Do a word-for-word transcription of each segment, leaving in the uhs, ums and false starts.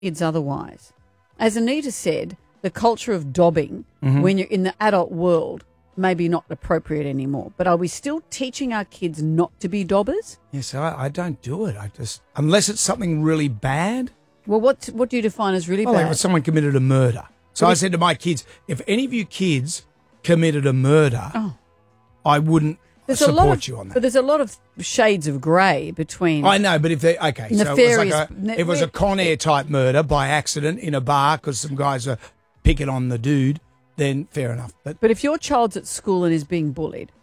kids otherwise. As Anita said, the culture of dobbing Mm-hmm. when you're in the adult world maybe not appropriate anymore. But are we still teaching our kids not to be dobbers? Yes, I, I don't do it. I just unless it's something really bad. Well, what what do you define as really Well, bad? like if someone committed a murder. So But I if- said to my kids, if any of you kids committed a murder, Oh. I wouldn't There's a support lot of, you on that. But there's a lot of shades of grey between. I know, but if they okay, so it was Nefarious- like a, ne- it was a Con Air type murder by accident in a bar because some guys are picking on the dude, then fair enough. But But if your child's at school and is being bullied,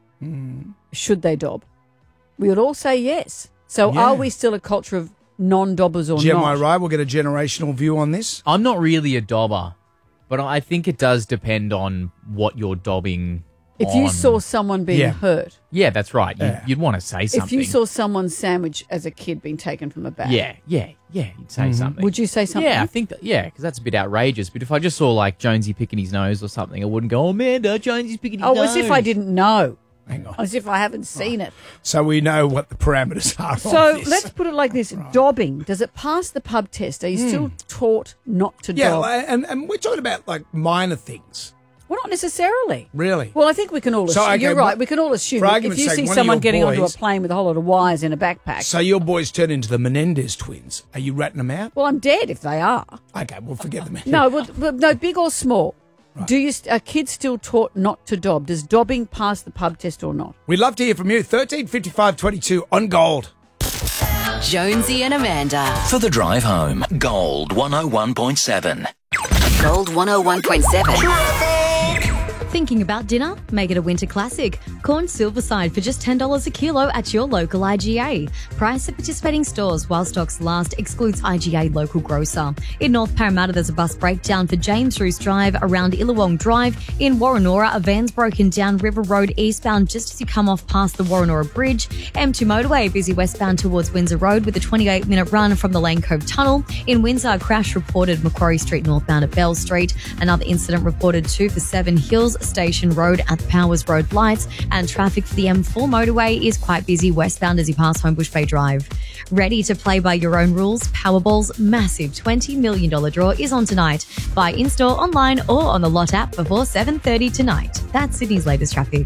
should they dob? We would all say yes. So Yeah. are we still a culture of non-dobbers or Gem, not? I right? We'll get a generational view on this. I'm not really a dobber, but I think it does depend on what you're dobbing If you on. saw someone being Yeah. hurt, Yeah, that's right. You, Yeah. You'd want to say something. if you saw someone's sandwich as a kid being taken from a bag, Yeah, yeah, yeah, you'd say something. would you say something? Yeah, I think that, yeah, because that's a bit outrageous. But if I just saw like Jonesy picking his nose or something, I wouldn't go, oh, Amanda, Jonesy's picking his Oh, nose. as if I didn't know. Hang on. As if I haven't seen it. So we know what the parameters are. So of this. let's put it like this. Dobbing, does it pass the pub test? Are you still taught not to yeah, dob? and and we're talking about like minor things, Well, not necessarily. really. Well, I think we can all So, assume. okay, you're well, right. We can all assume for that if argument's you sake, see one of someone your getting onto a boys- plane with a whole lot of wires in a backpack. So your boys turn into the Menendez twins. Are you ratting them out? well, I'm dead if they are. Okay, we'll forget them. No, well, well, no, big or small. Do you? st- Are kids still taught not to dob? Does dobbing pass the pub test or not? We'd love to hear from you. thirteen fifty-five twenty-two on Gold. Jonesy and Amanda. For the drive home, Gold one oh one point seven. Gold one oh one point seven. Thinking about dinner? Make it a winter classic. Corn Silverside for just ten dollars a kilo at your local I G A. Price at participating stores while stocks last. Excludes I G A local grocer. In North Parramatta, there's a bus breakdown for James Roos Drive around Illawong Drive. In Warrenora, a van's broken down River Road eastbound just as you come off past the Warrenora Bridge. M two motorway busy westbound towards Windsor Road with a twenty-eight minute run from the Lane Cove Tunnel. In Windsor, a crash reported Macquarie Street northbound at Bell Street. Another incident reported two for Seven Hills Station Road at the Powers Road lights, and traffic for the M four motorway is quite busy westbound as you pass Homebush Bay Drive. Ready to play by your own rules? Powerball's massive twenty million dollars draw is on tonight. Buy in-store, online or on the Lot app before seven thirty tonight. That's Sydney's latest traffic.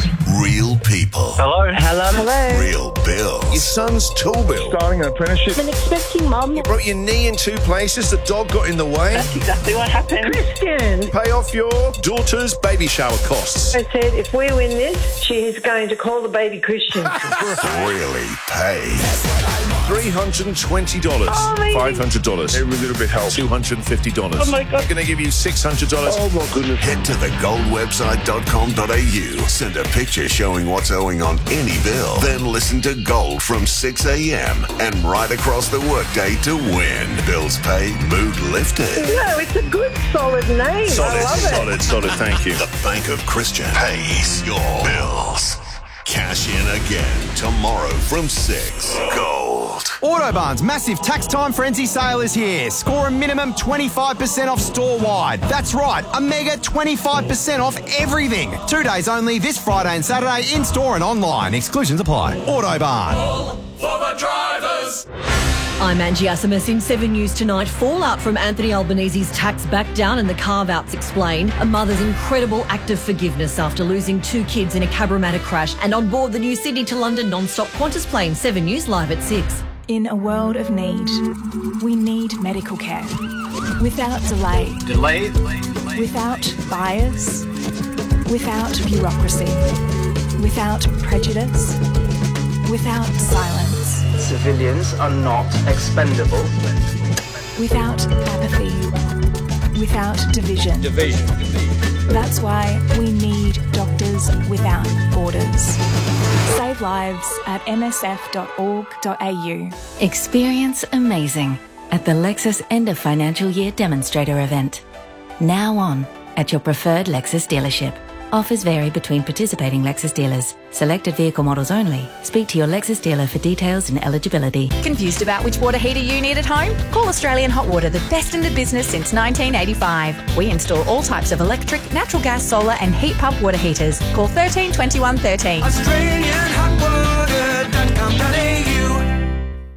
Real people. Hello. Hello. Hello. Real bills. Your son's tool bill. Starting an apprenticeship. An expecting mum. You broke your knee in two places. The dog got in the way. That's exactly what happened. Christian. Pay off your daughter's baby shower costs. I said, if we win this, she is going to call the baby Christian. Really pay. three hundred twenty dollars. Oh, amazing. five hundred dollars. Every little bit helps. two hundred fifty dollars. Oh, my God. I'm going to give you six hundred dollars. Oh, my goodness. Head to the gold website dot com dot a u. Send a picture showing what's owing on any bill. Then listen to Gold from six a.m. and right across the workday to win. Bills paid, mood lifted. No, it's a good, solid name. I love it. solid, solid. Thank you. The Bank of Christian pays your bills. Cash in again tomorrow from six. Gold. Autobarn's massive tax time frenzy sale is here. Score a minimum twenty-five percent off store-wide. That's right, a mega twenty-five percent off everything. Two days only this Friday and Saturday in-store and online. Exclusions apply. Autobarn. For the drivers. I'm Angie Asimus in seven News tonight. Fallout from Anthony Albanese's tax backdown and the carve-outs explained. A mother's incredible act of forgiveness after losing two kids in a Cabramatta crash. And on board the new Sydney to London non-stop Qantas plane. seven News live at six. In a world of need, we need medical care. Without delay. Delay, delay, delay. Without bias. Without bureaucracy. Without prejudice. Without silence. Civilians are not expendable. Without apathy. Without division. Division. That's why we need doctors without borders. Save lives at m s f dot org dot a u. Experience amazing at the Lexus End of Financial Year Demonstrator event. Now on at your preferred Lexus dealership. Offers vary between participating Lexus dealers. Selected vehicle models only. Speak to your Lexus dealer for details and eligibility. Confused about which water heater you need at home? Call Australian Hot Water, the best in the business since nineteen eighty-five. We install all types of electric, natural gas, solar and heat pump water heaters. Call thirteen twenty-one thirteen. Australian Hot Water dot com dot a u.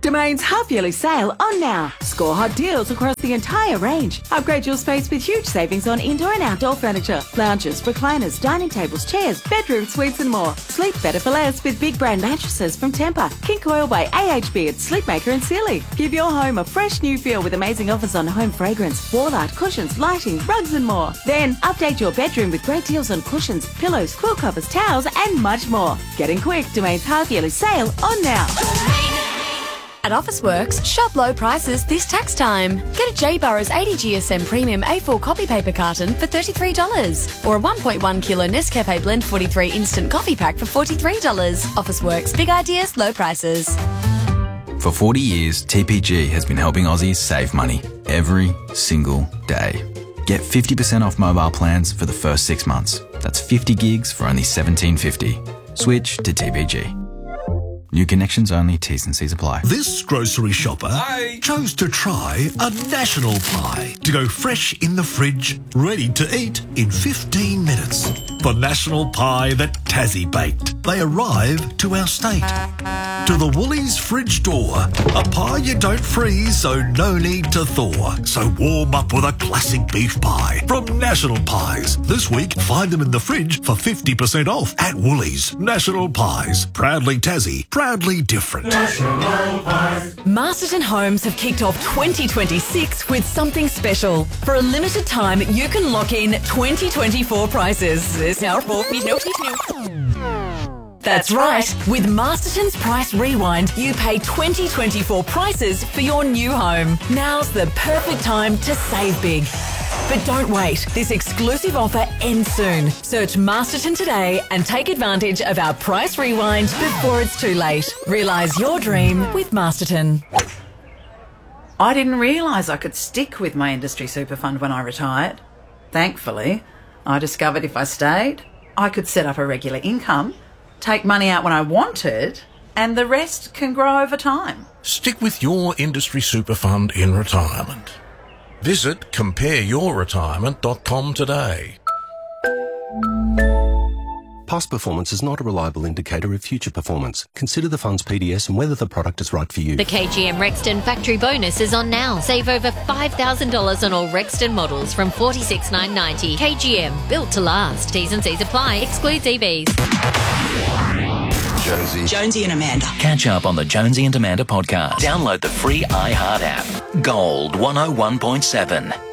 Domain's half-yearly sale on now. Score hot deals across the entire range. Upgrade your space with huge savings on indoor and outdoor furniture, lounges, recliners, dining tables, chairs, bedroom suites and more. Sleep better for less with big brand mattresses from Tempur, King Coil by A H B at Sleepmaker and Sealy. Give your home a fresh new feel with amazing offers on home fragrance, wall art, cushions, lighting, rugs and more. Then update your bedroom with great deals on cushions, pillows, quilt covers, towels and much more. Get in quick. Domain's half-yearly sale on now. At Officeworks, shop low prices this tax time. Get a J Burrows eighty G S M Premium A four copy paper carton for thirty-three dollars or a one point one kilo Nescafe Blend forty-three instant coffee pack for forty-three dollars. Officeworks, big ideas, low prices. For forty years, T P G has been helping Aussies save money every single day. Get fifty percent off mobile plans for the first six months. That's fifty gigs for only seventeen fifty. Switch to T P G. New connections only, T's and C's apply. This grocery shopper Hi. chose to try a national pie to go fresh in the fridge, ready to eat in fifteen minutes. The national pie that Tassie baked. They arrive to our state. To the Woolies fridge door. A pie you don't freeze, so no need to thaw. So warm up with a classic beef pie from National Pies. This week, find them in the fridge for fifty percent off at Woolies. National Pies. Proudly Tassie. Proudly different. Masterton Homes have kicked off twenty twenty-six with something special. For a limited time, you can lock in twenty twenty-four prices. That's right. With Masterton's Price Rewind, you pay twenty twenty-four prices for your new home. Now's the perfect time to save big. But don't wait. This exclusive offer ends soon. Search Masterton today and take advantage of our Price Rewind before it's too late. Realise your dream with Masterton. I didn't realise I could stick with my industry super fund when I retired. Thankfully, I discovered if I stayed, I could set up a regular income, take money out when I wanted, and the rest can grow over time. Stick with your industry super fund in retirement. Visit compare your retirement dot com today. Past performance is not a reliable indicator of future performance. Consider the fund's P D S and whether the product is right for you. The K G M Rexton Factory Bonus is on now. Save over five thousand dollars on all Rexton models from forty-six thousand nine hundred ninety dollars. K G M, built to last. T's and C's apply. Excludes E Vs. Jonesy. Jonesy and Amanda. Catch up on the Jonesy and Amanda podcast. Download the free iHeart app. Gold one oh one point seven.